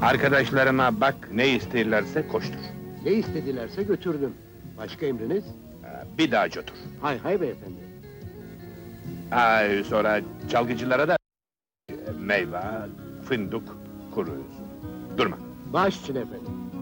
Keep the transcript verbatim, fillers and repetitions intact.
Arkadaşlarıma bak, ne isterlerse koştur. Ne istedilerse götürdüm. Başka emriniz? Ee, Bir daha götür. Hay hay beyefendi. Ay, sonra çalgıcılara da meyve, fındık, kuru üzüm. Durma. Baş için efendim.